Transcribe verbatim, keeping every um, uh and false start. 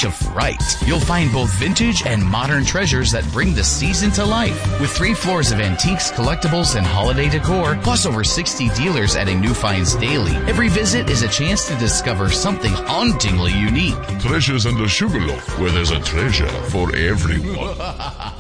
touch of fright. You'll find both vintage and modern treasures that bring the season to life. With three floors of antiques, collectibles, and holiday decor, plus over sixty dealers adding new finds daily, every visit is a chance to discover something hauntingly unique. Treasures under Sugarloaf, where there's a treasure for everyone.